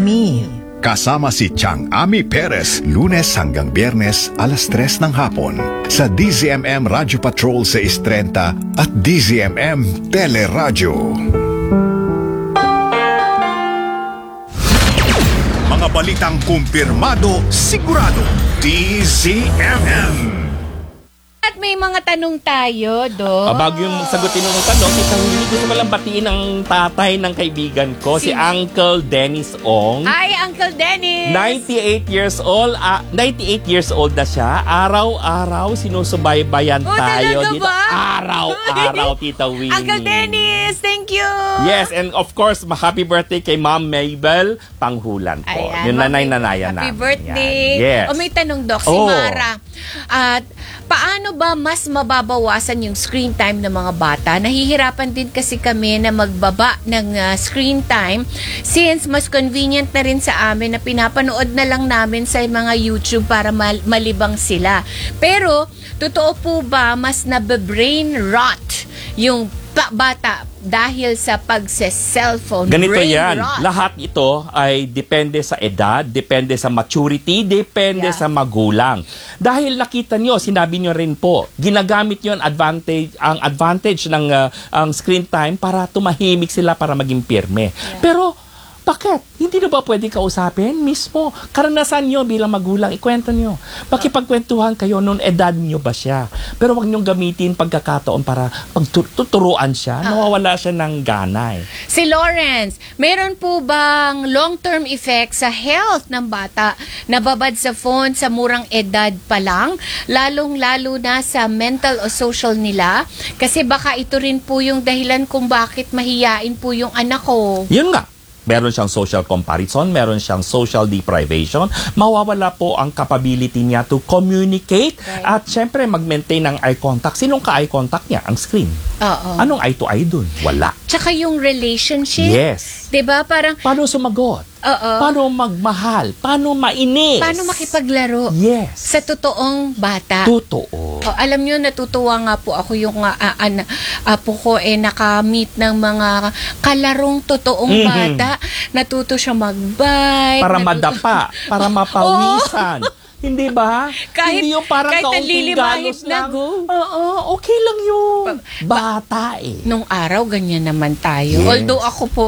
Ami. Kasama si Chang Ami Perez, Lunes hanggang Biyernes, alas 3 ng hapon. Sa DZMM Radio Patrol 630 at DZMM Teleradyo. Mga balitang kumpirmado, sigurado. DZMM. At may mga tanong tayo, Do. Bago yung sagutin ng tanong, hindi gusto ko lang batiin ang tatay ng kaibigan ko, si Uncle Dennis Ong. Hi, Uncle Dennis! 98 years old. 98 years old na siya. Araw-araw sinusubaybayan tayo dito. Ba? Araw-araw, Tita Winnie. Uncle Dennis, thank you! Yes, and of course, happy birthday kay Ma'am Mabel Panghulan po. Ayan, Yung nanay-nanayan happy namin. birthday! Yes. O may tanong, Doc, si Mara. At paano ba mas mababawasan yung screen time ng mga bata? Nahihirapan din kasi kami na magbaba ng screen time since mas convenient na rin sa amin na pinapanood na lang namin sa mga YouTube para malibang sila. Pero, totoo po ba mas nabe-brain rot yung bata dahil sa pagse-cellphone? Ganito brain yan. rot. Lahat ito ay depende sa edad, depende sa maturity, depende sa magulang. Dahil nakita nyo, sinabi nyo rin po, ginagamit nyo ang advantage ng ang screen time para tumahimik sila, para maging pirme. Pero, bakit? Hindi na ba pwede kausapin mismo? Karanasan nyo bilang magulang, ikwento nyo. Makipagkwentuhan kayo noon, edad nyo ba siya? Pero wag nyong gamitin pagkakataon para pagtuturuan siya, nawawala siya ng gana eh. Si Lawrence, meron po bang long-term effect sa health ng bata na babad sa phone sa murang edad pa lang? Lalong-lalo na sa mental o social nila? Kasi baka ito rin po yung dahilan kung bakit mahiyain po yung anak ko. Yun nga. Meron siyang social comparison, meron siyang social deprivation, mawawala po ang capability niya to communicate at syempre mag-maintain ng eye contact. Sinong ka-eye contact niya? Ang screen. Oo. Anong eye to eye dun? Wala. Tsaka yung relationship. Yes. Diba? Parang, Paano sumagot? oo. Paano magmahal? Paano mainis? Paano makipaglaro? Yes. Sa totoong bata. Totoo. Oh, alam nyo, natutuwa nga po ako yung apo ko nakamit ng mga kalarong totoong bata. Natuto siya mag-bike. Para madapa, para mapawisan. Hindi ba? Hindi yung parang kaunting galos lang. Oo, okay lang yun. Bata eh. Nung araw, ganyan naman tayo. Yes. Although ako po,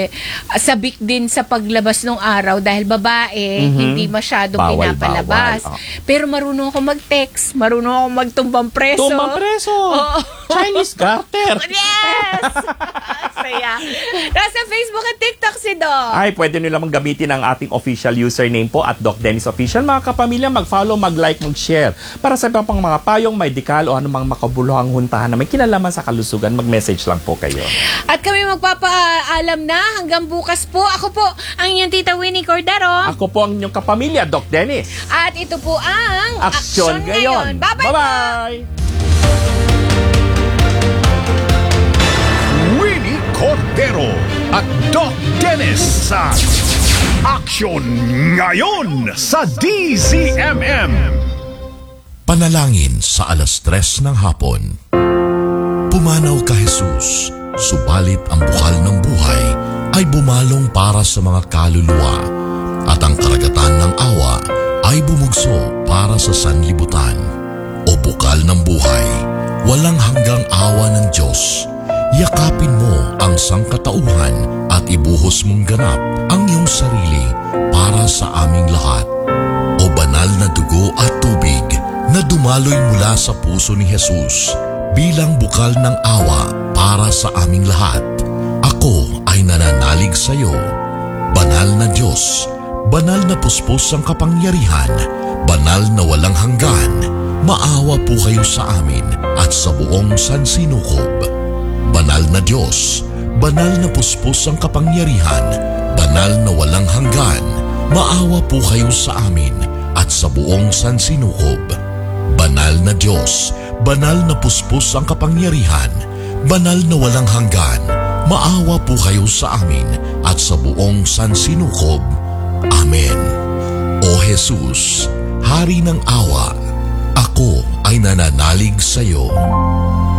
sabik din sa paglabas nung araw dahil babae, hindi masyadong Bawal, pinapalabas. bawal. Pero marunong ako mag-text, marunong ako magtumbang preso. Tumbang preso. Chinese garter. Yes! Saya. Nasa Facebook at TikTok si Doc. Ay, pwede nyo lamang gamitin ang ating official username po at Doc Dennis Official. Mga kapamilya, mag-follow, mag-like, mag-share. Para sa ibang pang mga payong, may dikal o anumang makabuluhang huntahan na may kinalaman sa kalusugan, mag-message lang po kayo. At kami magpapaalam na hanggang bukas po. Ako po ang inyong Tita Winnie Cordero. Ako po ang inyong kapamilya, Doc Dennis. At ito po ang Aksyon Ngayon. Bye-bye! Bye-bye! Winnie Cordero at Doc Dennis sa Aksyon Ngayon sa DZMM. Panalangin sa alas 3 ng hapon. Pumanaw ka, Jesus, subalit ang bukal ng buhay ay bumalong para sa mga kaluluwa at ang karagatan ng awa ay bumugso para sa sanlibutan. O bukal ng buhay, walang hanggang awa ng Diyos, yakapin mo ang sangkatauhan at ibuhos mong ganap ang iyong sarili para sa aming lahat. O banal na dugo at tubig na dumaloy mula sa puso ni Jesus bilang bukal ng awa para sa aming lahat. Ako ay nananalig sa iyo. Banal na Diyos, banal na puspos ang kapangyarihan, banal na walang hanggan, maawa po kayo sa amin at sa buong sansinukob. Banal na Diyos, banal na puspos ang kapangyarihan, banal na walang hanggan, maawa po kayo sa amin at sa buong sansinukob. Banal na Diyos, banal na puspos ang kapangyarihan, banal na walang hanggan, maawa po kayo sa amin at sa buong sansinukob. Amen. O Jesus, Hari ng awa, ako ay nananalig sa iyo.